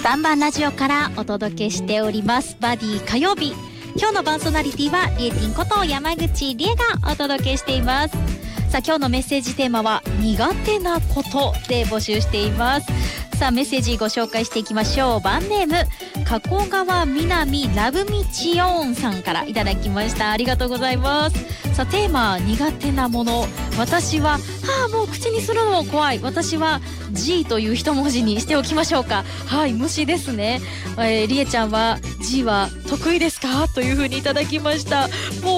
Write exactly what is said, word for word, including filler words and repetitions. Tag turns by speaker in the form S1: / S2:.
S1: バンバンラジオからお届けしておりますバディ火曜日。今日のパーソナリティはリエティンこと山口理恵がお届けしています。さあ今日のメッセージテーマは苦手なことで募集しています。さあメッセージご紹介していきましょう。バンネーム加古川南ラブミチオーンさんからいただきました。ありがとうございます。さあテーマ苦手なもの、私ははあもう口にするのも怖い、私は G という一文字にしておきましょうか。はい、虫ですね。えー、りえちゃんは G は得意ですかというふうにいただきました。もう